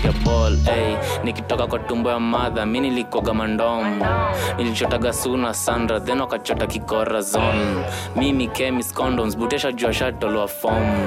ya ball. Nikitoka kwa tumbo ya mother mimi nilikoga mandom. Nilichotaga Suna Sandra then wakachota kikora zone. Mimi chemist condoms butesha jua shuttle wa form.